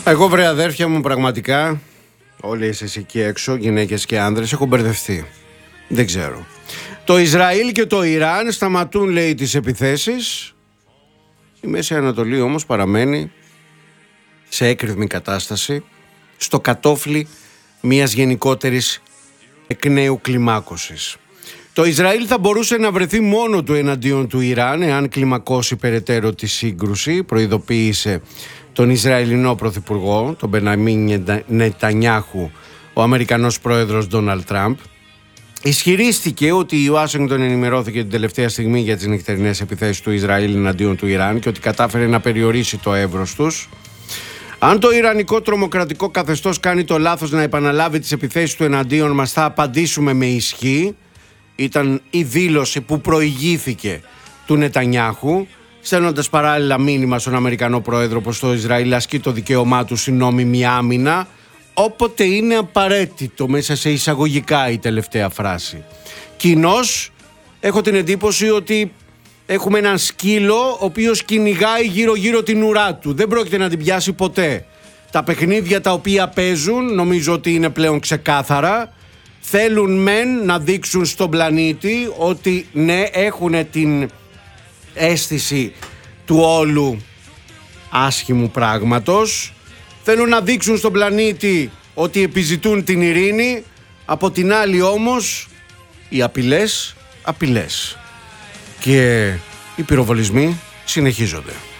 Εγώ βρε αδέρφια μου, πραγματικά όλοι εσείς εκεί έξω, γυναίκες και άνδρες, έχω μπερδευτεί. Δεν ξέρω. Το Ισραήλ και το Ιράν σταματούν, λέει, τις επιθέσεις. Η Μέση Ανατολή όμως παραμένει σε έκρηθμη κατάσταση, στο κατόφλι μιας γενικότερης εκ νέου κλιμάκωσης. Το Ισραήλ θα μπορούσε να βρεθεί μόνο του εναντίον του Ιράν εάν κλιμακώσει περαιτέρω τη σύγκρουση, προειδοποίησε τον Ισραηλινό Πρωθυπουργό, τον Μπενιαμίν Νετανιάχου, ο Αμερικανός πρόεδρος Ντόναλντ Τραμπ. Ισχυρίστηκε ότι η Ουάσιγκτον ενημερώθηκε την τελευταία στιγμή για τις νυχτερινές επιθέσεις του Ισραήλ εναντίον του Ιράν και ότι κατάφερε να περιορίσει το εύρος τους. Αν το ιρανικό τρομοκρατικό καθεστώς κάνει το λάθος να επαναλάβει τις επιθέσεις του εναντίον μας, θα απαντήσουμε με ισχύ. Ήταν η δήλωση που προηγήθηκε του Νετανιάχου, στέλνοντας παράλληλα μήνυμα στον Αμερικανό πρόεδρο πως το Ισραήλ ασκεί το δικαίωμά του στην νόμιμη άμυνα όποτε είναι απαραίτητο, μέσα σε εισαγωγικά η τελευταία φράση. Κοινώς έχω την εντύπωση ότι έχουμε έναν σκύλο ο οποίος κυνηγάει γύρω-γύρω την ουρά του. Δεν πρόκειται να την πιάσει ποτέ. Τα παιχνίδια τα οποία παίζουν νομίζω ότι είναι πλέον ξεκάθαρα. Θέλουν μεν να δείξουν στον πλανήτη ότι ναι, έχουν την αίσθηση του όλου άσχημου πράγματος. Θέλουν να δείξουν στον πλανήτη ότι επιζητούν την ειρήνη. Από την άλλη όμως οι απειλές. Και οι πυροβολισμοί συνεχίζονται.